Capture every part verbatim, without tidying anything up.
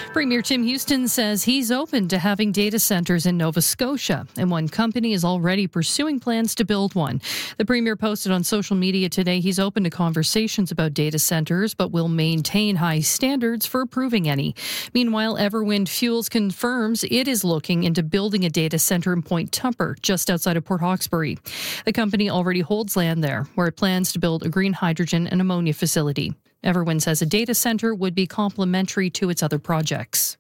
Premier Tim Houston says he's open to having data centers in Nova Scotia, and one company is already pursuing plans to build one. The Premier posted on social media today he's open to conversations about data centers, but will maintain high standards for approving any. Meanwhile, Everwind Fuels confirms it is looking into building a data center in Point Tupper, just outside of Port Hawkesbury. The company already holds land there, where it plans to build a green hydrogen and ammonia facility. Everwind says a data center would be complementary to its other projects.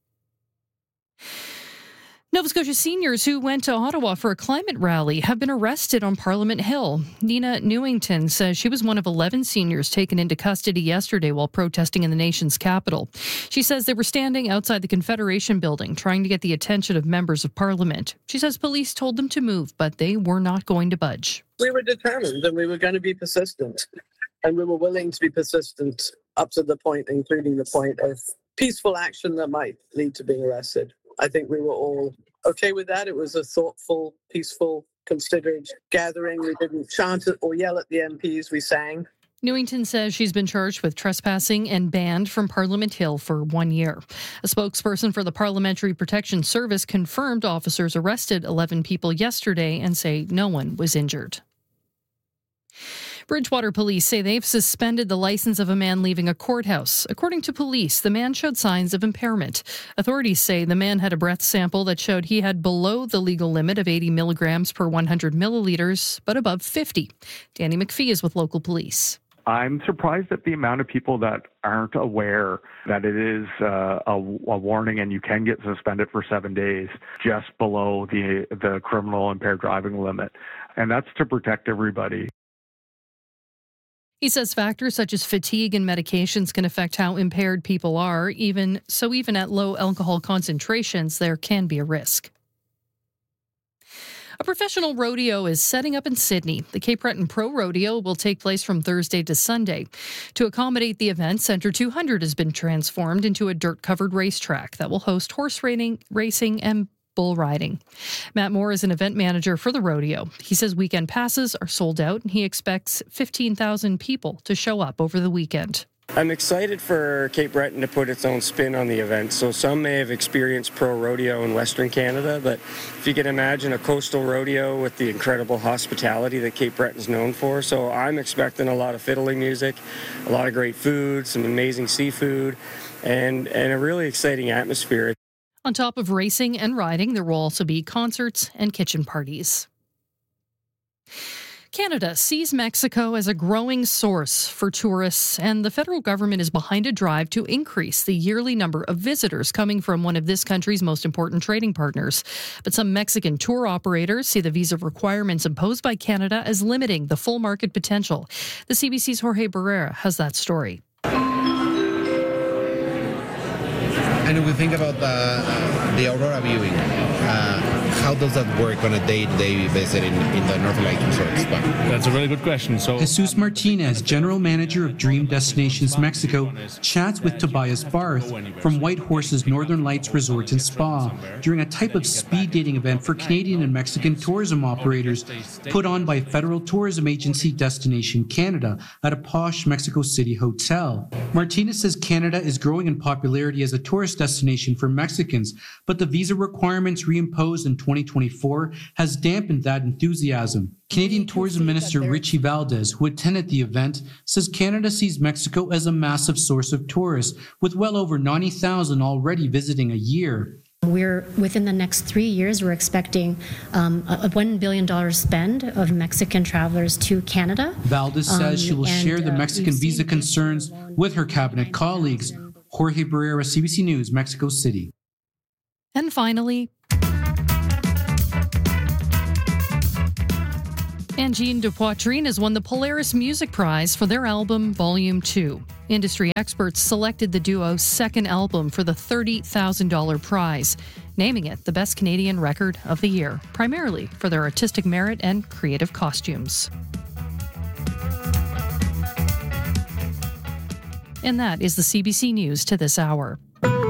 Nova Scotia seniors who went to Ottawa for a climate rally have been arrested on Parliament Hill. Nina Newington says she was one of eleven seniors taken into custody yesterday while protesting in the nation's capital. She says they were standing outside the Confederation building trying to get the attention of members of Parliament. She says police told them to move, but they were not going to budge. We were determined and we were going to be persistent. And we were willing to be persistent up to the point, including the point of peaceful action that might lead to being arrested. I think we were all okay with that. It was a thoughtful, peaceful, considered gathering. We didn't chant or yell at the M Ps. We sang. Newington says she's been charged with trespassing and banned from Parliament Hill for one year. A spokesperson for the Parliamentary Protection Service confirmed officers arrested eleven people yesterday and say no one was injured. Bridgewater police say they've suspended the license of a man leaving a courthouse. According to police, the man showed signs of impairment. Authorities say the man had a breath sample that showed he had below the legal limit of eighty milligrams per one hundred milliliters, but above fifty. Danny McPhee is with local police. I'm surprised at the amount of people that aren't aware that it is uh, a, a warning and you can get suspended for seven days just below the the criminal impaired driving limit. And that's to protect everybody. He says factors such as fatigue and medications can affect how impaired people are. Even so, even at low alcohol concentrations, there can be a risk. A professional rodeo is setting up in Sydney. The Cape Breton Pro Rodeo will take place from Thursday to Sunday. To accommodate the event, Centre two hundred has been transformed into a dirt-covered racetrack that will host horse racing, racing and bull riding. Matt Moore is an event manager for the rodeo. He says weekend passes are sold out and he expects fifteen thousand people to show up over the weekend. I'm excited for Cape Breton to put its own spin on the event. So some may have experienced pro rodeo in Western Canada, but if you can imagine a coastal rodeo with the incredible hospitality that Cape Breton's known for. So I'm expecting a lot of fiddling music, a lot of great food, some amazing seafood, and, and a really exciting atmosphere. On top of racing and riding, there will also be concerts and kitchen parties. Canada sees Mexico as a growing source for tourists, and the federal government is behind a drive to increase the yearly number of visitors coming from one of this country's most important trading partners. But some Mexican tour operators see the visa requirements imposed by Canada as limiting the full market potential. The C B C's Jorge Barrera has that story. And if we think about the, uh, the Aurora viewing, uh, how does that work on a day-to-day visit in, in the Northern Lights Resort Spa? That's a really good question. So, Jesus Martinez, General Manager of Dream Destinations Mexico, chats with Tobias Barth from White Horse's Northern Lights Resort and Spa during a type of speed dating event for Canadian and Mexican tourism operators put on by federal tourism agency Destination Canada at a posh Mexico City hotel. Martinez says Canada is growing in popularity as a tourist destination for Mexicans, but the visa requirements reimposed in twenty twenty-four has dampened that enthusiasm. Canadian Tourism Minister Richie Valdez, who attended the event, says Canada sees Mexico as a massive source of tourists, with well over ninety thousand already visiting a year. We're within the next three years, we're expecting um, a one billion dollars spend of Mexican travelers to Canada. Valdez says um, she will and, share the Mexican uh, visa concerns with her cabinet colleagues. Jorge Barrera, C B C News, Mexico City. And finally, Angine de Poitrine has won the Polaris Music Prize for their album Volume two. Industry experts selected the duo's second album for the thirty thousand dollars prize, naming it the best Canadian record of the year, primarily for their artistic merit and creative costumes. And that is the C B C News to this hour.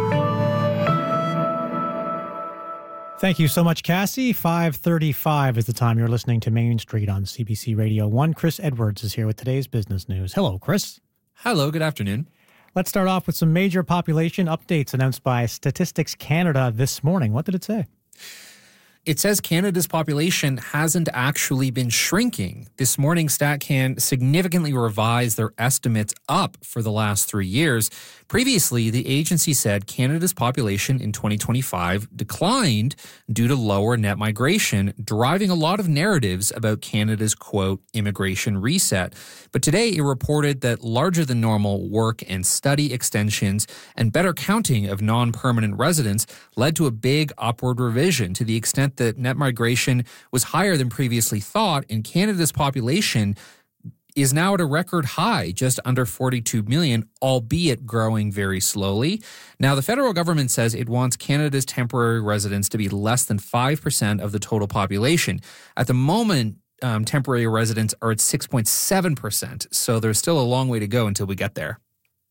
Thank you so much, Cassie. five thirty-five is the time you're listening to Main Street on C B C Radio one. Chris Edwards is here with today's business news. Hello, Chris. Hello, good afternoon. Let's start off with some major population updates announced by Statistics Canada this morning. What did it say? It says Canada's population hasn't actually been shrinking. This morning, StatCan significantly revised their estimates up for the last three years. Previously, the agency said Canada's population in twenty twenty-five declined due to lower net migration, driving a lot of narratives about Canada's, quote, immigration reset. But today, it reported that larger than normal work and study extensions and better counting of non-permanent residents led to a big upward revision to the extent that net migration was higher than previously thought, and Canada's population is now at a record high, just under forty-two million, albeit growing very slowly. Now, the federal government says it wants Canada's temporary residents to be less than five percent of the total population. At the moment, um, temporary residents are at six point seven percent, so there's still a long way to go until we get there.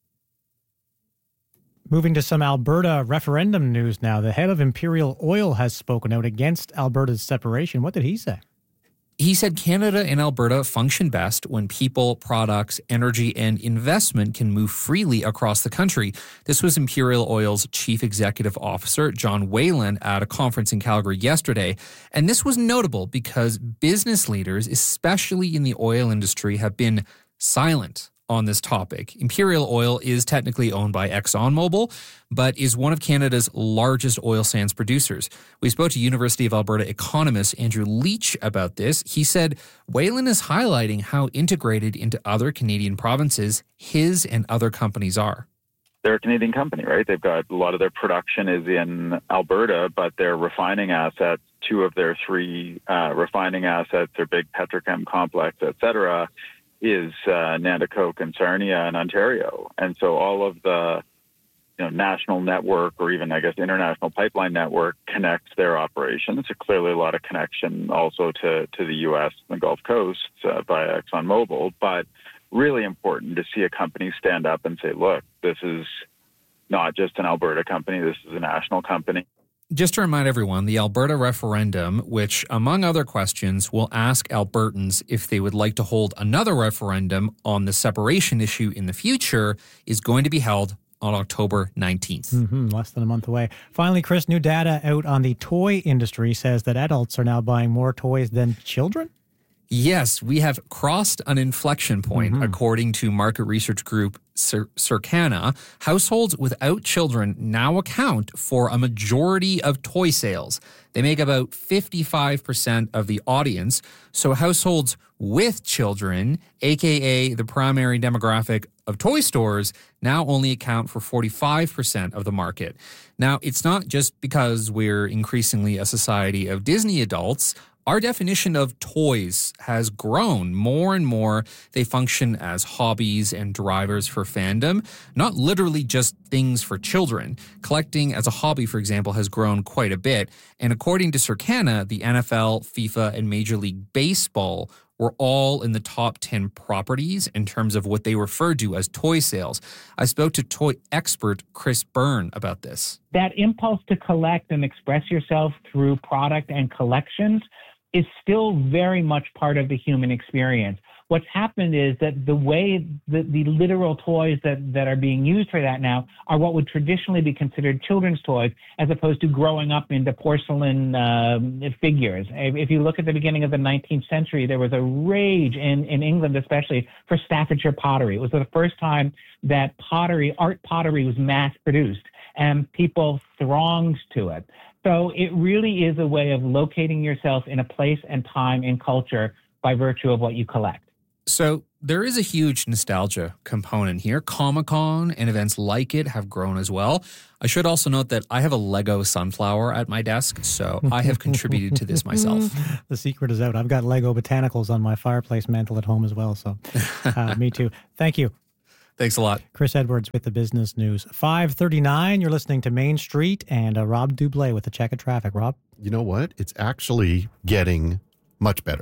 Moving to some Alberta referendum news now. The head of Imperial Oil has spoken out against Alberta's separation. What did he say? He said Canada and Alberta function best when people, products, energy, and investment can move freely across the country. This was Imperial Oil's chief executive officer, John Whalen, at a conference in Calgary yesterday. And this was notable because business leaders, especially in the oil industry, have been silent on this topic. Imperial Oil is technically owned by ExxonMobil, but is one of Canada's largest oil sands producers. We spoke to University of Alberta economist Andrew Leach about this. He said Whalen is highlighting how integrated into other Canadian provinces his and other companies are. They're a Canadian company, right? They've got a lot of their production is in Alberta, but their refining assets, two of their three uh, refining assets, their big petrochem complex, et cetera, is uh, Nanticoke and Sarnia in Ontario. And so all of the you know, national network or even, I guess, international pipeline network connects their operations. So clearly a lot of connection also to, to the U S and the Gulf Coast uh, via ExxonMobil. But really important to see a company stand up and say, look, this is not just an Alberta company, this is a national company. Just to remind everyone, the Alberta referendum, which, among other questions, will ask Albertans if they would like to hold another referendum on the separation issue in the future, is going to be held on October nineteenth. Mm-hmm, less than a month away. Finally, Chris, new data out on the toy industry says that adults are now buying more toys than children? Yes, we have crossed an inflection point, mm-hmm. according to market research group Cir- Circana. Households without children now account for a majority of toy sales. They make about fifty-five percent of the audience. So households with children, aka the primary demographic of toy stores, now only account for forty-five percent of the market. Now, it's not just because we're increasingly a society of Disney adults. Our definition of toys has grown more and more. They function as hobbies and drivers for fandom, not literally just things for children. Collecting as a hobby, for example, has grown quite a bit. And according to Circana, the N F L, FIFA, and Major League Baseball were all in the top ten properties in terms of what they refer to as toy sales. I spoke to toy expert Chris Byrne about this. That impulse to collect and express yourself through product and collections is still very much part of the human experience. What's happened is that the way the, the literal toys that, that are being used for that now are what would traditionally be considered children's toys, as opposed to growing up into porcelain uh, figures. If you look at the beginning of the nineteenth century, there was a rage in, in England, especially for Staffordshire pottery. It was the first time that pottery, art pottery was mass produced, and people thronged to it. So it really is a way of locating yourself in a place and time and culture by virtue of what you collect. So there is a huge nostalgia component here. Comic-Con and events like it have grown as well. I should also note that I have a Lego sunflower at my desk, so I have contributed to this myself. The secret is out. I've got Lego botanicals on my fireplace mantle at home as well, so uh, me too. Thank you. Thanks a lot. Chris Edwards with the Business News. five thirty-nine, you're listening to Main Street, and uh, Rob Dublé with the Check of Traffic. Rob? You know what? It's actually getting much better.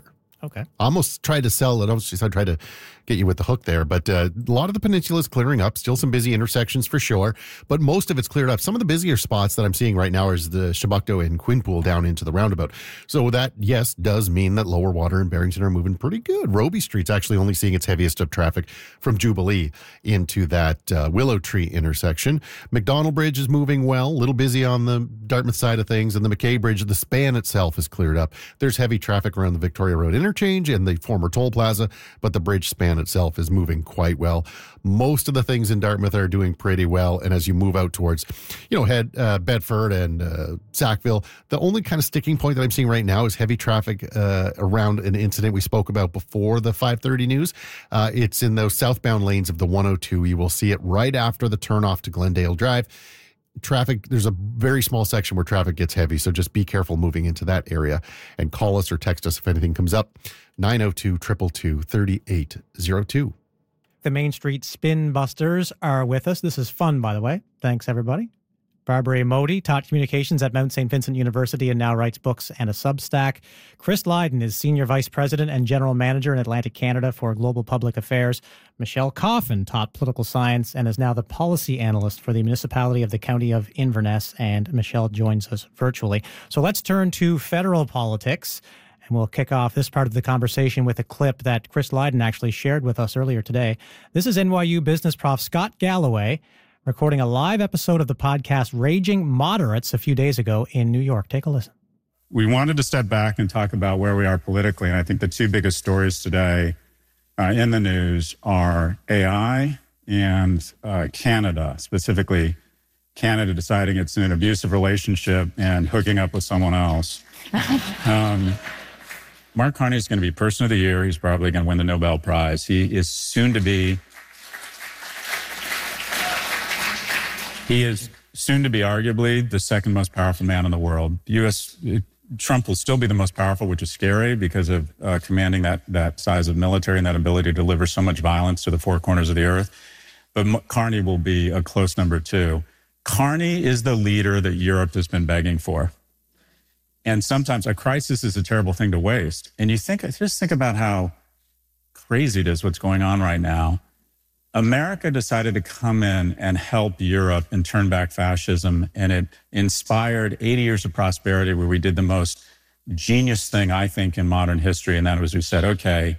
Okay. Almost tried to sell it. Almost I tried to get you with the hook there. But uh, a lot of the peninsula is clearing up. Still some busy intersections for sure. But most of it's cleared up. Some of the busier spots that I'm seeing right now is the Chebucto and Quinpool down into the roundabout. So that, yes, does mean that Lower Water and Barrington are moving pretty good. Roby Street's actually only seeing its heaviest of traffic from Jubilee into that uh, Willow Tree intersection. McDonald Bridge is moving well. A little busy on the Dartmouth side of things. And the McKay Bridge, the span itself is cleared up. There's heavy traffic around the Victoria Road interchange and the former toll plaza, but the bridge span itself is moving quite well. Most of the things in Dartmouth are doing pretty well. And as you move out towards, you know, head uh, Bedford and uh, Sackville, the only kind of sticking point that I'm seeing right now is heavy traffic uh, around an incident we spoke about before the five thirty news. Uh, it's in those southbound lanes of the one oh two. You will see it right after the turnoff to Glendale Drive. Traffic, there's a very small section where traffic gets heavy, so just be careful moving into that area and call us or text us if anything comes up. nine oh two, two two two, three eight oh two. The Main Street Spin Busters are with us. This is fun, by the way. Thanks, everybody. Barbara Modi taught communications at Mount Saint Vincent University and now writes books and a Substack. Chris Lydon is Senior Vice President and General Manager in Atlantic Canada for Global Public Affairs. Michelle Coffin taught political science and is now the Policy Analyst for the Municipality of the County of Inverness, and Michelle joins us virtually. So let's turn to federal politics, and we'll kick off this part of the conversation with a clip that Chris Lydon actually shared with us earlier today. This is N Y U business prof Scott Galloway recording a live episode of the podcast Raging Moderates a few days ago in New York. Take a listen. We wanted to step back and talk about where we are politically. And I think the two biggest stories today uh, in the news are A I and uh, Canada, specifically Canada deciding it's in an abusive relationship and hooking up with someone else. um, Mark Carney is going to be Person of the Year. He's probably going to win the Nobel Prize. He is soon to be He is soon to be arguably the second most powerful man in the world. The U S Trump will still be the most powerful, which is scary because of uh, commanding that that size of military and that ability to deliver so much violence to the four corners of the earth. But M- Carney will be a close number two. Carney is the leader that Europe has been begging for. And sometimes a crisis is a terrible thing to waste. And you think, just think about how crazy it is what's going on right now. America decided to come in and help Europe and turn back fascism, and it inspired eighty years of prosperity where we did the most genius thing, I think, in modern history, and that was we said, okay,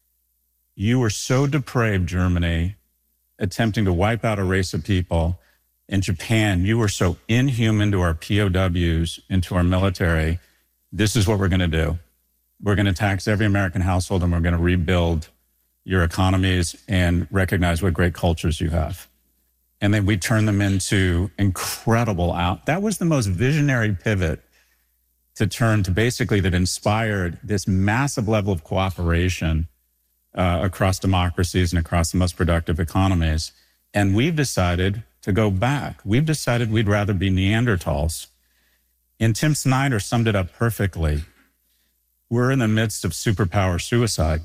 you were so depraved, Germany, attempting to wipe out a race of people. In Japan, you were so inhuman to our P O Ws and to our military. This is what we're going to do. We're going to tax every American household, and we're going to rebuild your economies and recognize what great cultures you have. And then we turn them into incredible out. That was the most visionary pivot to turn to basically that inspired this massive level of cooperation uh, across democracies and across the most productive economies. And we've decided to go back. We've decided we'd rather be Neanderthals. And Tim Snyder summed it up perfectly. We're in the midst of superpower suicide.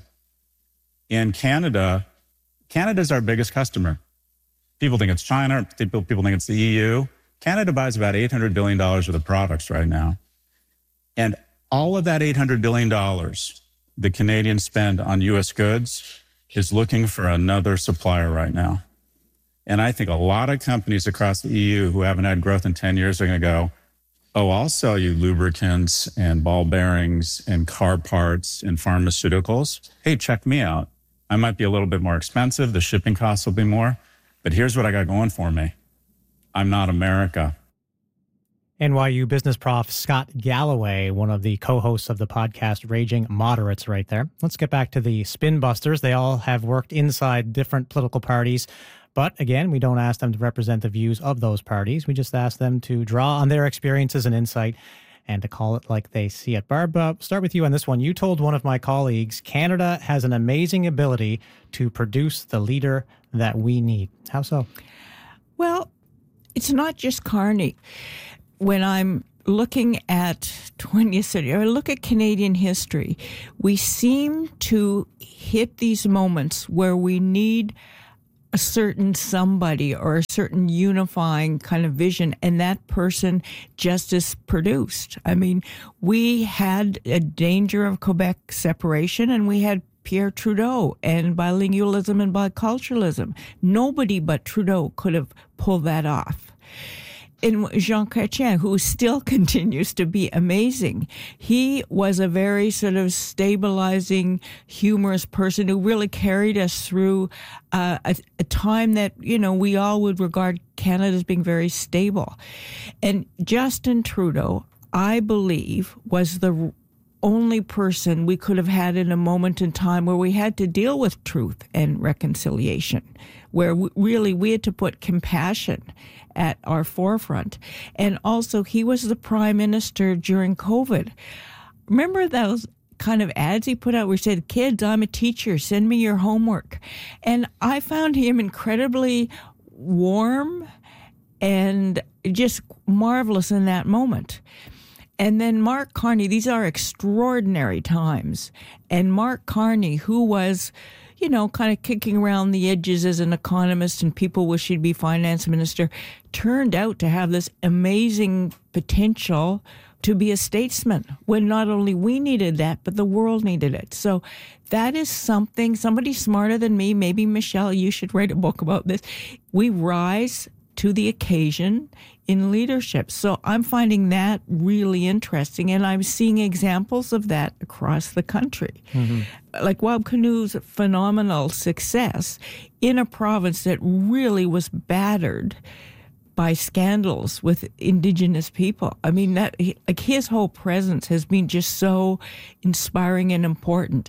In Canada, Canada's our biggest customer. People think it's China, people, people think it's the E U. Canada buys about eight hundred billion dollars worth of products right now. And all of that eight hundred billion dollars the Canadians spend on U S goods is looking for another supplier right now. And I think a lot of companies across the E U who haven't had growth in ten years are going to go, oh, I'll sell you lubricants and ball bearings and car parts and pharmaceuticals. Hey, check me out. I might be a little bit more expensive. The shipping costs will be more. But here's what I got going for me. I'm not America. N Y U business prof Scott Galloway, one of the co-hosts of the podcast Raging Moderates right there. Let's get back to the Spin Busters. They all have worked inside different political parties. But again, we don't ask them to represent the views of those parties. We just ask them to draw on their experiences and insight and to call it like they see it. Barb, uh, start with you on this one. You told one of my colleagues, Canada has an amazing ability to produce the leader that we need. How so? Well, it's not just Carney. When I'm looking at twentieth century, or look at Canadian history, we seem to hit these moments where we need a certain somebody or a certain unifying kind of vision, and that person just is produced. I mean, we had a danger of Quebec separation, and we had Pierre Trudeau and bilingualism and biculturalism. Nobody but Trudeau could have pulled that off. And Jean Chrétien, who still continues to be amazing, he was a very sort of stabilizing, humorous person who really carried us through uh, a, a time that, you know, we all would regard Canada as being very stable. And Justin Trudeau, I believe, was the only person we could have had in a moment in time where we had to deal with truth and reconciliation, where we, really we had to put compassion at our forefront. And also, he was the prime minister during COVID. Remember those kind of ads he put out where he said, "Kids, I'm a teacher, send me your homework." And I found him incredibly warm and just marvelous in that moment. And then Mark Carney, these are extraordinary times. And Mark Carney, who was, you know, kind of kicking around the edges as an economist and people wish he'd be finance minister, turned out to have this amazing potential to be a statesman when not only we needed that, but the world needed it. So that is something, somebody smarter than me, maybe Michelle, you should write a book about this. We rise to the occasion in leadership. So I'm finding that really interesting, and I'm seeing examples of that across the country. Mm-hmm. Like Wab Kinew's phenomenal success in a province that really was battered by scandals with Indigenous people. I mean, that like his whole presence has been just so inspiring and important.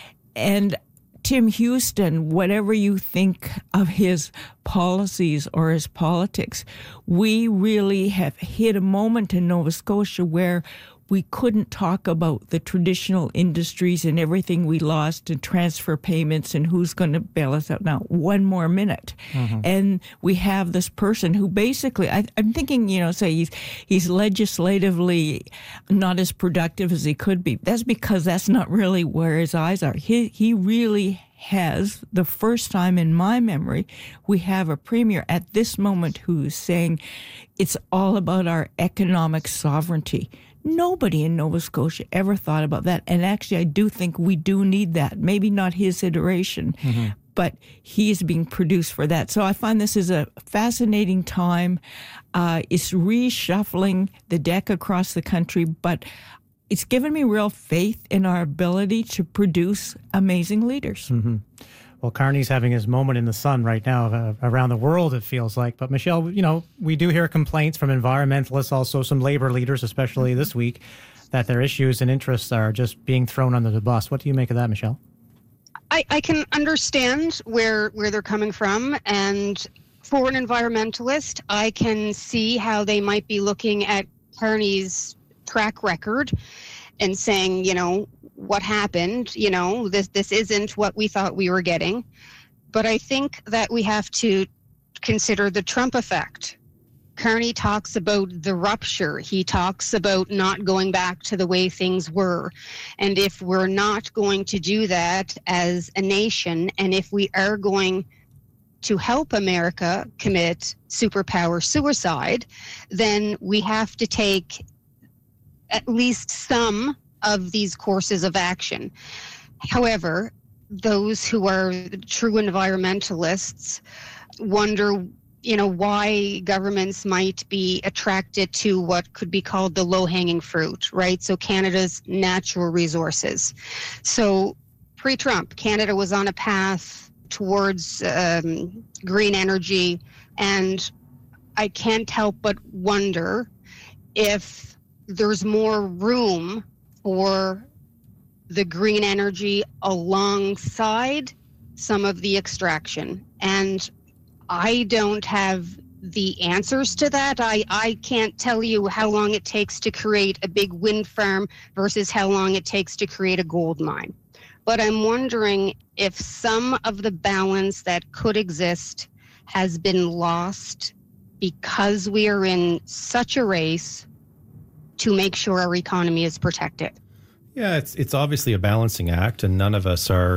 And Tim Houston, whatever you think of his policies or his politics, we really have hit a moment in Nova Scotia where we couldn't talk about the traditional industries and everything we lost and transfer payments and who's going to bail us out now. One more minute. Mm-hmm. And we have this person who basically, I, I'm thinking, you know, say he's, he's legislatively not as productive as he could be. That's because that's not really where his eyes are. He, he really has, the first time in my memory, we have a premier at this moment who's saying it's all about our economic sovereignty. Nobody in Nova Scotia ever thought about that. And actually, I do think we do need that. Maybe not his iteration, mm-hmm. but he's being produced for that. So I find this is a fascinating time. Uh, it's reshuffling the deck across the country, but it's given me real faith in our ability to produce amazing leaders. Mm-hmm. Well, Carney's having his moment in the sun right now uh, around the world, it feels like. But, Michelle, you know, we do hear complaints from environmentalists, also some labor leaders, especially this week, that their issues and interests are just being thrown under the bus. What do you make of that, Michelle? I, I can understand where where they're coming from. And for an environmentalist, I can see how they might be looking at Carney's track record and saying, you know, what happened, you know, this this isn't what we thought we were getting. But I think that we have to consider the Trump effect. Carney talks about the rupture. He talks about not going back to the way things were. And if we're not going to do that as a nation, and if we are going to help America commit superpower suicide, then we have to take at least some of these courses of action. However, those who are true environmentalists wonder, you know, why governments might be attracted to what could be called the low-hanging fruit, right? So Canada's natural resources. So pre-Trump, Canada was on a path towards um, green energy, and I can't help but wonder if there's more room for the green energy alongside some of the extraction. And I don't have the answers to that. I, I can't tell you how long it takes to create a big wind farm versus how long it takes to create a gold mine. But I'm wondering if some of the balance that could exist has been lost because we are in such a race to make sure our economy is protected. Yeah, it's it's obviously a balancing act, and none of us are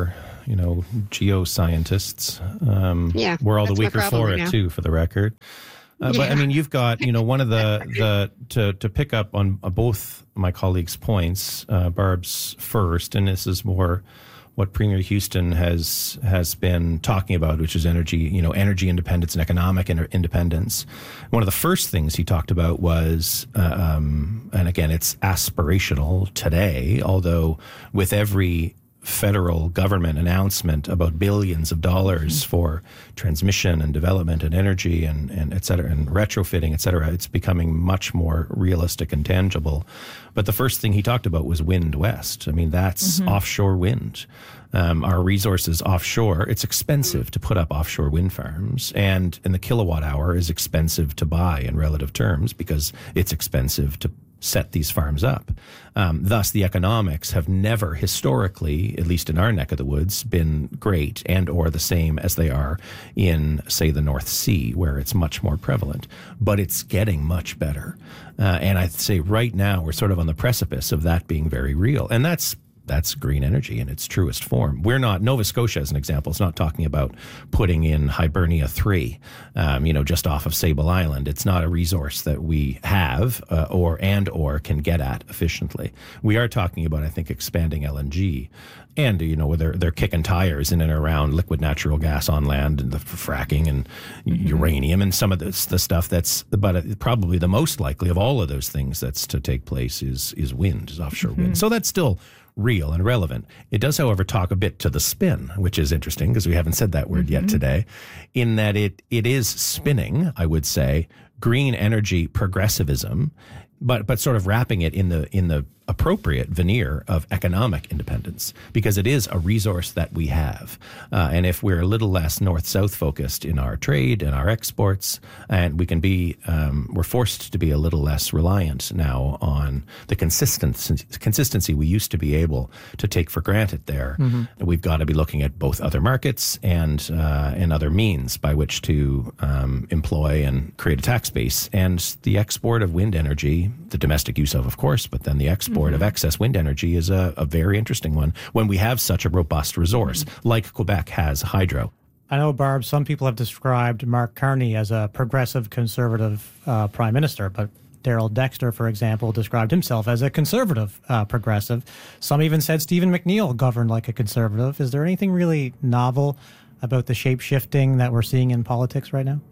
you know, geoscientists. Um, yeah, we're all the that's my weaker problem for right it now. too, for the record. Uh, Yeah. But I mean, you've got, you know, one of the, the to, to pick up on uh, both my colleagues' points, uh, Barb's first, and this is more what Premier Houston has has been talking about, which is energy, you know, energy independence and economic inter- independence. One of the first things he talked about was, uh, um, and again, it's aspirational today, although with every federal government announcement about billions of dollars for transmission and development and energy and, and et cetera, and retrofitting, et cetera, it's becoming much more realistic and tangible. But the first thing he talked about was Wind West. I mean, that's Mhm. offshore wind. Um, our resources offshore, it's expensive to put up offshore wind farms, and, and the kilowatt hour is expensive to buy in relative terms because it's expensive to set these farms up. Um, thus, the economics have never historically, at least in our neck of the woods, been great and or the same as they are in, say, the North Sea, where it's much more prevalent. But it's getting much better. Uh, and I'd say right now we're sort of on the precipice of that being very real. And that's That's green energy in its truest form. We're not, Nova Scotia as an example, is not talking about putting in Hibernia three, um, you know, just off of Sable Island. It's not a resource that we have uh, or and or can get at efficiently. We are talking about, I think, expanding L N G. And, you know, they're, they're kicking tires in and around liquid natural gas on land and the fracking and mm-hmm. uranium and some of this, the stuff that's, but probably the most likely of all of those things that's to take place is, is wind, is offshore mm-hmm. wind. So that's still real and relevant. It does, however, talk a bit to the spin, which is interesting because we haven't said that word mm-hmm. yet today, in that it it is spinning, I would say, green energy progressivism, but but sort of wrapping it in the in the appropriate veneer of economic independence, because it is a resource that we have. Uh, and if we're a little less north-south focused in our trade and our exports, and we can be, um, we're forced to be a little less reliant now on the consistency, consistency we used to be able to take for granted there. Mm-hmm. We've got to be looking at both other markets and, uh, and other means by which to um, employ and create a tax base. And the export of wind energy, the domestic use of, of course, but then the export Mm-hmm. of excess wind energy is a, a very interesting one when we have such a robust resource, mm-hmm. like Quebec has hydro. I know, Barb, some people have described Mark Carney as a progressive conservative uh, prime minister, but Darrell Dexter, for example, described himself as a conservative uh, progressive. Some even said Stephen McNeil governed like a conservative. Is there anything really novel about the shape-shifting that we're seeing in politics right now?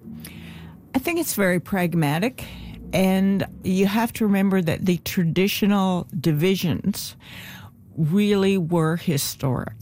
I think it's very pragmatic. And you have to remember that the traditional divisions really were historic.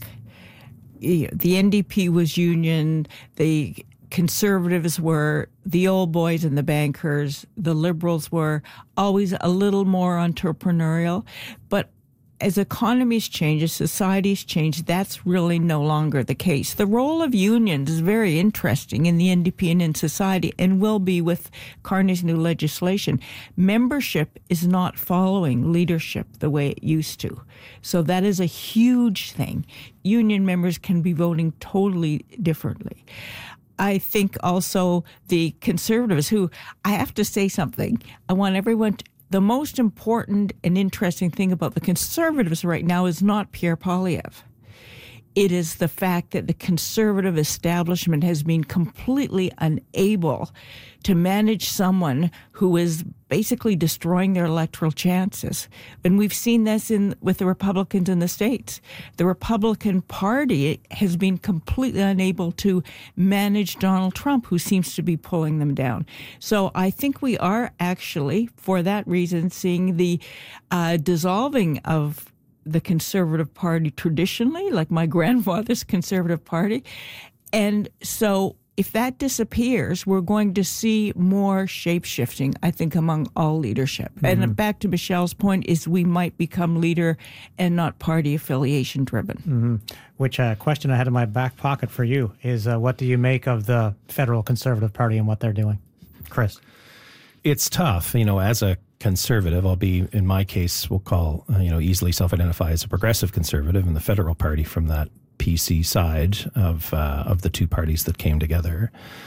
The N D P was union, the Conservatives were the old boys and the bankers, the Liberals were always a little more entrepreneurial. But as economies change, as societies change, that's really no longer the case. The role of unions is very interesting in the N D P and in society, and will be with Carney's new legislation. Membership is not following leadership the way it used to. So that is a huge thing. Union members can be voting totally differently. I think also the Conservatives, who, I have to say something, I want everyone to, the most important and interesting thing about the Conservatives right now is not Pierre Poilievre. It is the fact that the Conservative establishment has been completely unable to manage someone who is basically destroying their electoral chances. And we've seen this in with the Republicans in the States. The Republican Party has been completely unable to manage Donald Trump, who seems to be pulling them down. So I think we are actually, for that reason, seeing the uh, dissolving of the Conservative Party traditionally, like my grandfather's Conservative Party. And so if that disappears, we're going to see more shape-shifting, I think, among all leadership. Mm-hmm. And back to Michelle's point is we might become leader and not party affiliation driven. Mm-hmm. Which uh, question I had in my back pocket for you is uh, what do you make of the federal Conservative Party and what they're doing? Chris. It's tough, you know, as a conservative. I'll be, in my case, we'll call, uh, you know, easily self-identify as a progressive conservative in the federal party from that P C side of uh, of the two parties that came together.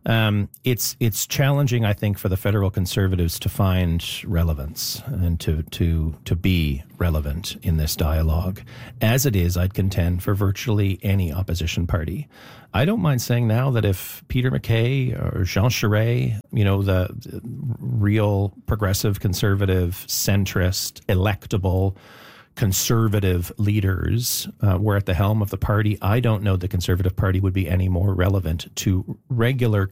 Um, it's it's challenging, I think, for the federal Conservatives to find relevance and to to to be relevant in this dialogue, as it is, I'd contend, for virtually any opposition party. I don't mind saying now that if Peter MacKay or Jean Charest, you know, the, the real progressive, conservative, centrist, electable, conservative leaders uh, were at the helm of the party, I don't know the Conservative Party would be any more relevant to regular